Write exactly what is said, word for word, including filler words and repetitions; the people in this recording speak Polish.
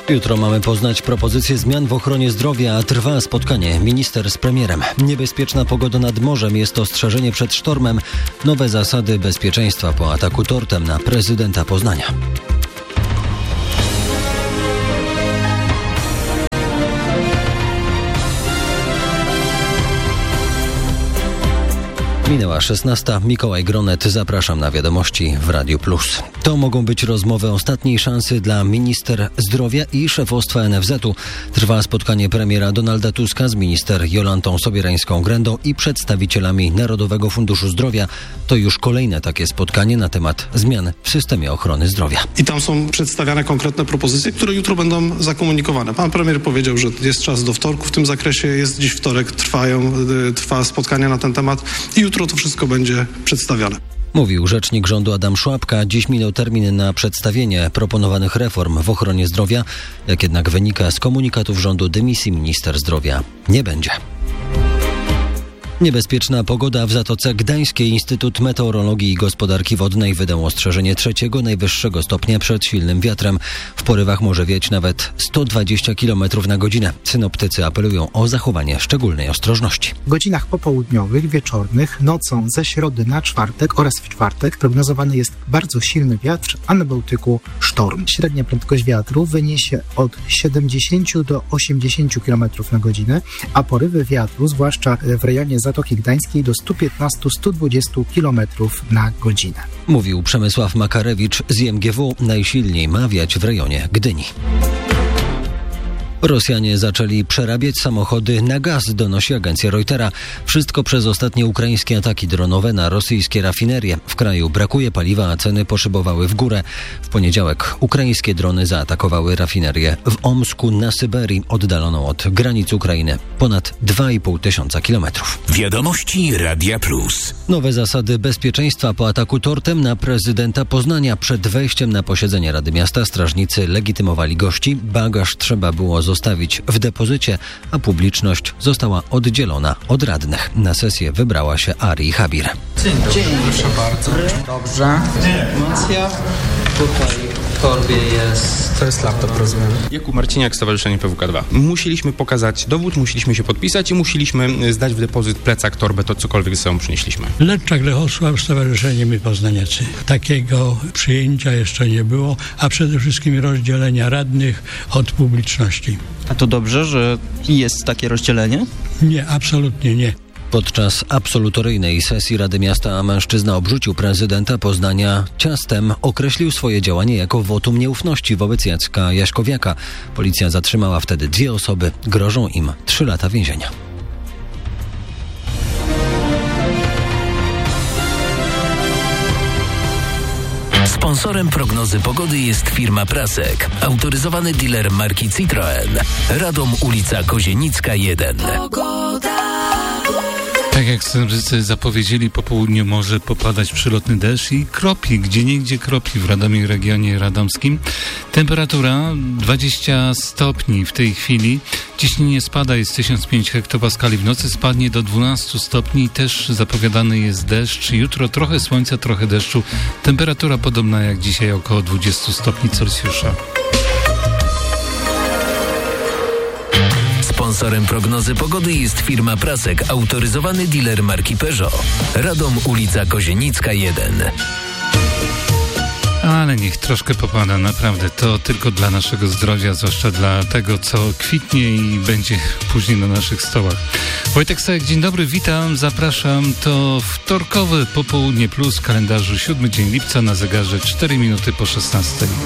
Jutro mamy poznać propozycje zmian w ochronie zdrowia, a trwa spotkanie minister z premierem. Niebezpieczna pogoda nad morzem jest ostrzeżenie przed sztormem. Nowe zasady bezpieczeństwa po ataku tortem na prezydenta Poznania. Minęła szesnasta. Mikołaj Gronet, zapraszam na wiadomości w Radiu Plus. To mogą być rozmowy ostatniej szansy dla minister zdrowia i szefostwa N F Z-u. Trwa spotkanie premiera Donalda Tuska z minister Jolantą Sobierańską-Grendą i przedstawicielami Narodowego Funduszu Zdrowia. To już kolejne takie spotkanie na temat zmian w systemie ochrony zdrowia. I tam są przedstawiane konkretne propozycje, które jutro będą zakomunikowane. Pan premier powiedział, że jest czas do wtorku w tym zakresie. Jest dziś wtorek, trwają, trwa spotkania na ten temat i jutro to wszystko będzie przedstawiane. Mówił rzecznik rządu Adam Szłapka. Dziś minął termin na przedstawienie proponowanych reform w ochronie zdrowia. Jak jednak wynika z komunikatów rządu, dymisji minister zdrowia nie będzie. Niebezpieczna pogoda w Zatoce Gdańskiej. Instytut Meteorologii i Gospodarki Wodnej wydał ostrzeżenie trzeciego najwyższego stopnia przed silnym wiatrem. W porywach może wieć nawet sto dwadzieścia kilometrów na godzinę. Synoptycy apelują o zachowanie szczególnej ostrożności. W godzinach popołudniowych, wieczornych, nocą ze środy na czwartek oraz w czwartek prognozowany jest bardzo silny wiatr, a na Bałtyku sztorm. Średnia prędkość wiatru wyniesie od siedemdziesięciu do osiemdziesięciu kilometrów na godzinę, a porywy wiatru, zwłaszcza w rejonie Zatoki Gdańskiej, do stu piętnastu do stu dwudziestu kilometrów na godzinę. Mówił Przemysław Makarewicz z I M G W. Najsilniej ma wiać w rejonie Gdyni. Rosjanie zaczęli przerabiać samochody na gaz, donosi agencja Reutera. Wszystko przez ostatnie ukraińskie ataki dronowe na rosyjskie rafinerie. W kraju brakuje paliwa, a ceny poszybowały w górę. W poniedziałek ukraińskie drony zaatakowały rafinerię w Omsku na Syberii, oddaloną od granic Ukrainy ponad dwa i pół tysiąca kilometrów. Wiadomości Radia Plus. Nowe zasady bezpieczeństwa po ataku tortem na prezydenta Poznania. Przed wejściem na posiedzenie Rady Miasta strażnicy legitymowali gości. Bagaż trzeba było zostawić w depozycie, a publiczność została oddzielona od radnych. Na sesję wybrała się Ari Habir. Dzień dobry. Dzień, proszę bardzo. Dobrze. Informacja. Tutaj w torbie jest... To jest laptop, rozumiem. Jakub Marciniak, Stowarzyszenie P W K dwa. Musieliśmy pokazać dowód, musieliśmy się podpisać i musieliśmy zdać w depozyt plecak, torbę, to cokolwiek ze sobą przynieśliśmy. Leczak Lechosław, Stowarzyszenie My Poznaniacy. Takiego przyjęcia jeszcze nie było, a przede wszystkim rozdzielenia radnych od publiczności. A to dobrze, że jest takie rozdzielenie? Nie, absolutnie nie. Podczas absolutoryjnej sesji Rady Miasta mężczyzna obrzucił prezydenta Poznania ciastem. Określił swoje działanie jako wotum nieufności wobec Jacka Jaśkowiaka. Policja zatrzymała wtedy dwie osoby. Grożą im trzy lata więzienia. Sponsorem prognozy pogody jest firma Prasek, autoryzowany dealer marki Citroen. Radom, ulica Kozienicka jeden. Tak jak sensorycy zapowiedzieli, po południu może popadać przelotny deszcz i kropi, gdzieniegdzie kropi w Radomie i regionie radomskim. Temperatura dwadzieścia stopni w tej chwili. Ciśnienie spada, jest tysiąc pięć hektopaskali. W nocy spadnie do dwunastu stopni. Też zapowiadany jest deszcz. Jutro trochę słońca, trochę deszczu. Temperatura podobna jak dzisiaj, około dwadzieścia stopni Celsjusza. Sponsorem prognozy pogody jest firma Prasek, autoryzowany dealer marki Peugeot. Radom, ulica Kozienicka jeden. Ale niech troszkę popada, naprawdę. To tylko dla naszego zdrowia, zwłaszcza dla tego, co kwitnie i będzie później na naszych stołach. Wojtek Sajek, dzień dobry, witam, zapraszam. To wtorkowe popołudnie plus w kalendarzu siódmy dzień lipca, na zegarze cztery minuty po szesnastej.